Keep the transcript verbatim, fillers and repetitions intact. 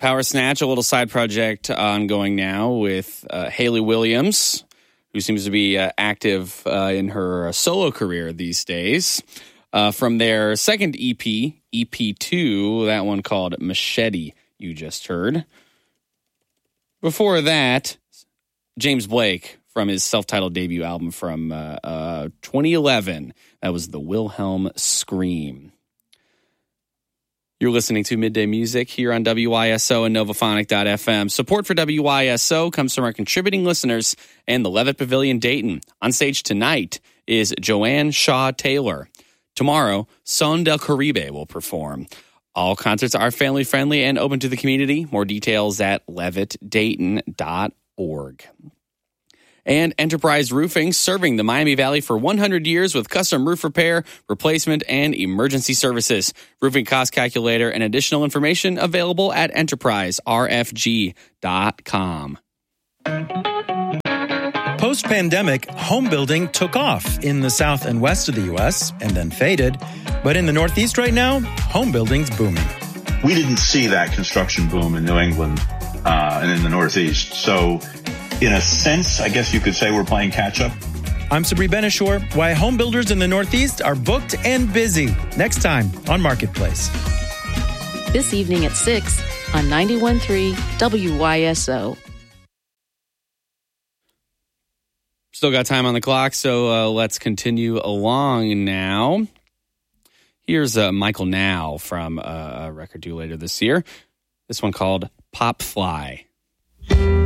Power Snatch, a little side project ongoing now with uh, Hayley Williams, who seems to be uh, active uh, in her solo career these days. Uh, from their second E P, E P two, that one called Machete, you just heard. Before that, James Blake from his self-titled debut album from uh, uh, twenty eleven. That was the Wilhelm Scream. You're listening to Midday Music here on W I S O and Novophonic dot f m. Support for W I S O comes from our contributing listeners and the Levitt Pavilion Dayton. On stage tonight is Joanne Shaw Taylor. Tomorrow, Son del Caribe will perform. All concerts are family-friendly and open to the community. More details at levitt dayton dot org. And Enterprise Roofing, serving the Miami Valley for one hundred years with custom roof repair, replacement, and emergency services. Roofing cost calculator and additional information available at enterprise r f g dot com. Post-pandemic, home building took off in the south and west of the U S and then faded. But in the Northeast right now, home building's booming. We didn't see that construction boom in New England uh, and in the Northeast. So in a sense, I guess you could say we're playing catch-up. I'm Sabri Benishore. Why home builders in the Northeast are booked and busy. Next time on Marketplace. This evening at six on ninety-one point three W Y S O. Still got time on the clock, so uh, let's continue along now. Here's uh, Michael Now from uh, a record due later this year. This one called Pop Fly.